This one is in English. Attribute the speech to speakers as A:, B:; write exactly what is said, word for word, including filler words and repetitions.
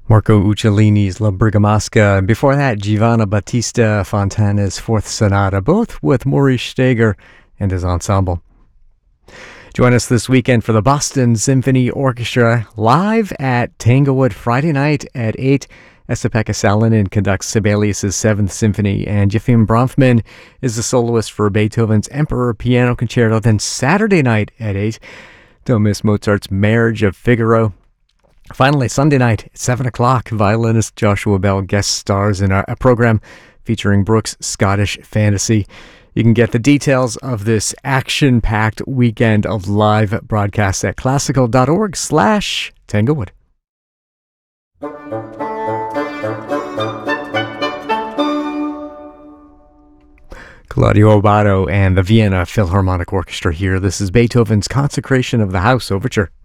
A: Marco Uccellini's La Bergamasca, and before that, Giovanna Battista Fontana's Fourth Sonata, both with Maurice Steger and his ensemble. Join us this weekend for the Boston Symphony Orchestra live at Tanglewood Friday night at eight. Esa-Pekka Salonen conducts Sibelius' Seventh Symphony, and Yefim Bronfman is the soloist for Beethoven's Emperor Piano Concerto. Then Saturday night at eight, don't miss Mozart's Marriage of Figaro. Finally, Sunday night at seven o'clock, violinist Joshua Bell guest stars in a, a program featuring Brooks' Scottish Fantasy. You can get the details of this action-packed weekend of live broadcasts at classical.org slash Tanglewood. Claudio Abbado and the Vienna Philharmonic Orchestra here. This is Beethoven's Consecration of the House Overture.